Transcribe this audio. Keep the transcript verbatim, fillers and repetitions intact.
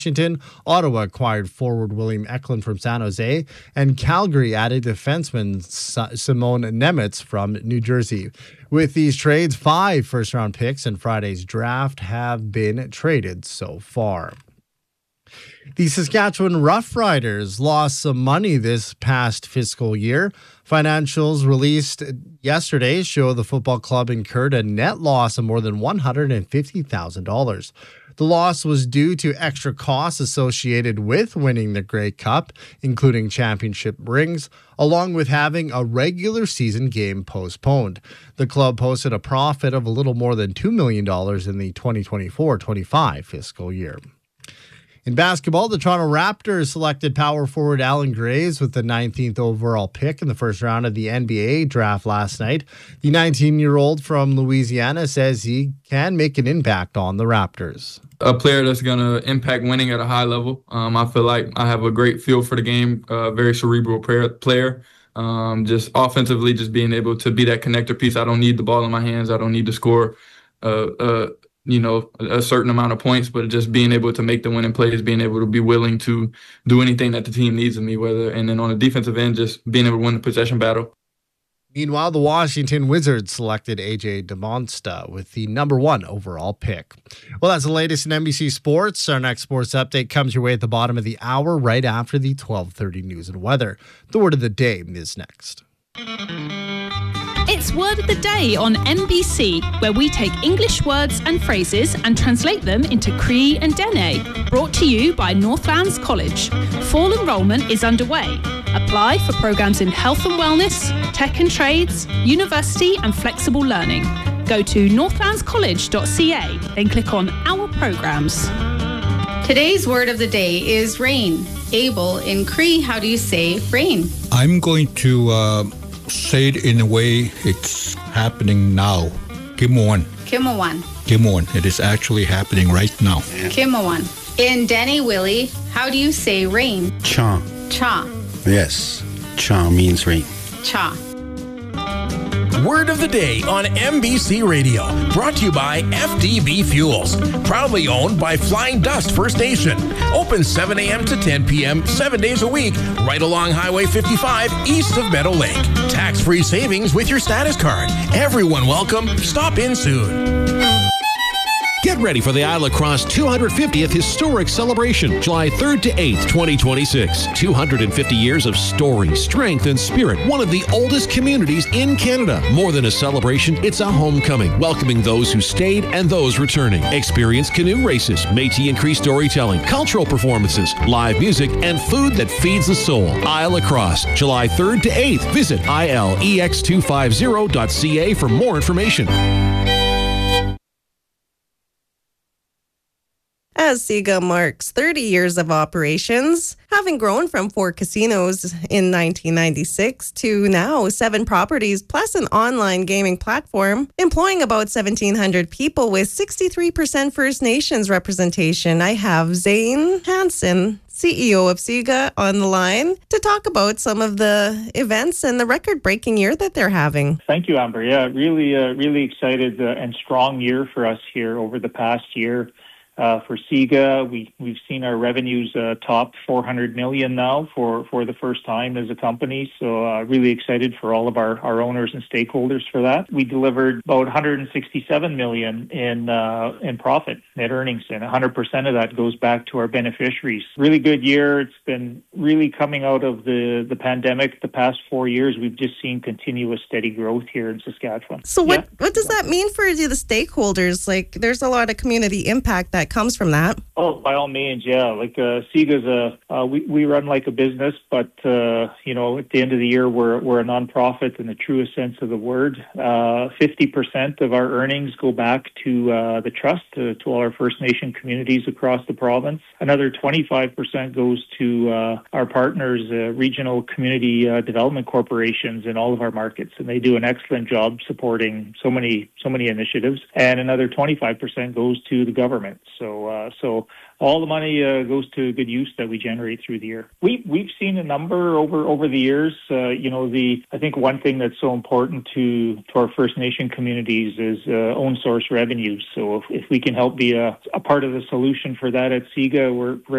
Washington, Ottawa acquired forward William Eklund from San Jose, and Calgary added defenseman Simone Nemitz from New Jersey. With these trades, five first-round picks in Friday's draft have been traded so far. The Saskatchewan Roughriders lost some money this past fiscal year. Financials released yesterday show the football club incurred a net loss of more than one hundred fifty thousand dollars. The loss was due to extra costs associated with winning the Grey Cup, including championship rings, along with having a regular season game postponed. The club posted a profit of a little more than two million dollars in the twenty twenty-four twenty-five fiscal year. In basketball, the Toronto Raptors selected power forward Allen Graves with the nineteenth overall pick in the first round of the N B A draft last night. The nineteen-year-old from Louisiana says he can make an impact on the Raptors. A player that's going to impact winning at a high level. Um, I feel like I have a great feel for the game, a uh, very cerebral player. Um, just offensively, just being able to be that connector piece. I don't need the ball in my hands. I don't need to score uh, uh, you know, a certain amount of points, but just being able to make the winning plays, being able to be willing to do anything that the team needs of me, whether, and then on the defensive end, just being able to win the possession battle. Meanwhile, the Washington Wizards selected A J DeMonsta with the number one overall pick. Well, that's the latest in N B C Sports. Our next sports update comes your way at the bottom of the hour, right after the twelve thirty news and weather. The word of the day is next. It's Word of the Day on N B C, where we take English words and phrases and translate them into Cree and Dene. Brought to you by Northlands College. Fall enrolment is underway. Apply for programs in health and wellness, tech and trades, university and flexible learning. Go to northlands college dot c a, then click on Our Programs. Today's word of the day is rain. Abel, in Cree, how do you say rain? I'm going to uh, say it in a way it's happening now. Kimuan. Kimuan. Kimuan. It is actually happening right now. Kimuan. In Dene Willie, how do you say rain? Cha. Cha. Yes. Cha means rain. Cha. Word of the Day on N B C Radio. Brought to you by F D B Fuels. Proudly owned by Flying Dust First Nation. Open seven a.m. to ten p.m. seven days a week, right along Highway fifty-five east of Meadow Lake. Tax-free savings with your status card. Everyone welcome. Stop in soon. Get ready for the Isle of Cross two hundred fiftieth Historic Celebration, July third to eighth, twenty twenty-six. two hundred fifty years of story, strength, and spirit. One of the oldest communities in Canada. More than a celebration, it's a homecoming, welcoming those who stayed and those returning. Experience canoe races, Métis and Cree storytelling, cultural performances, live music, and food that feeds the soul. Isle of Cross, July third to eighth. Visit I L E X two fifty dot c a for more information. As SIGA marks thirty years of operations, having grown from four casinos in nineteen ninety-six to now seven properties plus an online gaming platform, employing about seventeen hundred people with sixty-three percent First Nations representation, I have Zane Hansen, C E O of SIGA, on the line to talk about some of the events and the record-breaking year that they're having. Thank you, Amber. Yeah, really, uh, really excited uh, and strong year for us here over the past year. Uh, for SIGA, we, we've seen our revenues uh, top four hundred million dollars now for, for the first time as a company. So uh, really excited for all of our, our owners and stakeholders for that. We delivered about one hundred sixty-seven million dollars in uh, in profit, net earnings, and one hundred percent of that goes back to our beneficiaries. Really good year. It's been really coming out of the, the pandemic. The past four years, we've just seen continuous steady growth here in Saskatchewan. So what, yeah. what does that mean for the stakeholders? Like, there's a lot of community impact that comes from that. Oh, by all means, yeah. Like uh, SIGA's a uh, we we run like a business, but uh, you know, at the end of the year, we're we're a nonprofit in the truest sense of the word. Uh, Fifty percent of our earnings go back to uh, the trust to, to all our First Nation communities across the province. Another twenty-five percent goes to uh, our partners, uh, regional community uh, development corporations in all of our markets, and they do an excellent job supporting so many so many initiatives. And another twenty-five percent goes to the government. So, uh, so all the money uh, goes to good use that we generate through the year. We we've seen a number over over the years. Uh, you know, the I think one thing that's so important to to our First Nation communities is uh, own source revenues. So if, if we can help be a, a part of the solution for that at SIGA, we're